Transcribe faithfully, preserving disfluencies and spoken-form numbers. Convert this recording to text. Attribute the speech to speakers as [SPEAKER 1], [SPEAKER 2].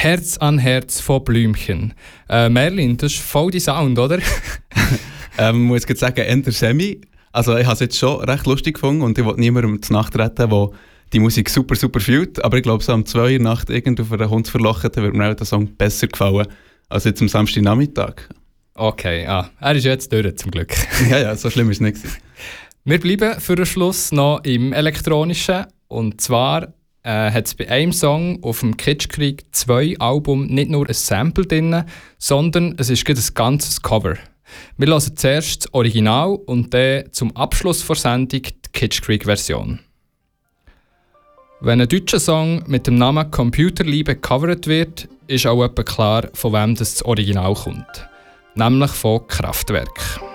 [SPEAKER 1] Herz an Herz von Blümchen. Äh, Merlin, das ist voll dein Sound, oder?
[SPEAKER 2] ähm, muss ich jetzt sagen, eher semi. Also ich habe es jetzt schon recht lustig gefunden und ich will niemandem zu Nacht retten, der die Musik super, super fühlt. Aber ich glaube, so um zwei Uhr in der Nacht irgendwo auf einen Hund zu verlochen, wird mir auch der Song besser gefallen als jetzt am Samstagnachmittag.
[SPEAKER 1] Okay, ah, er ist jetzt durch, zum Glück.
[SPEAKER 2] ja, ja, so schlimm ist es nicht.
[SPEAKER 1] Wir bleiben für den Schluss noch im Elektronischen. Und zwar äh, hat es bei einem Song auf dem Kitschkrieg zwei Album nicht nur ein Sample drin, sondern es ist ein ganzes Cover. Wir hören zuerst das Original und dann zum Abschluss der Sendung die Kitschkrieg-Version. Wenn ein deutscher Song mit dem Namen Computerliebe gecovert wird, ist auch etwa klar, von wem das Original kommt. Nämlich von Kraftwerk.